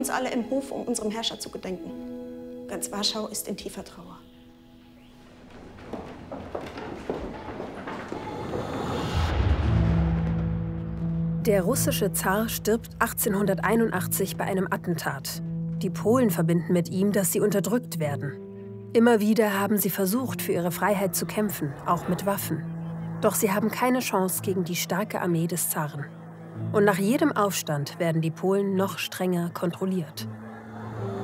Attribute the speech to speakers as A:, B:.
A: Uns alle im Hof, um unserem Herrscher zu gedenken. Ganz Warschau ist in tiefer Trauer.
B: Der russische Zar stirbt 1881 bei einem Attentat. Die Polen verbinden mit ihm, dass sie unterdrückt werden. Immer wieder haben sie versucht, für ihre Freiheit zu kämpfen, auch mit Waffen. Doch sie haben keine Chance gegen die starke Armee des Zaren. Und nach jedem Aufstand werden die Polen noch strenger kontrolliert.